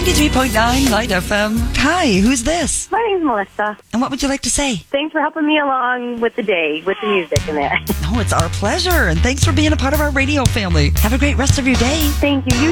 93.9 Light FM. Hi, who's this? My name's Melissa. And what would you like to say? Thanks for helping me along with the day, with the music in there. Oh, it's our pleasure. And thanks for being a part of our radio family. Have a great rest of your day. Thank you. You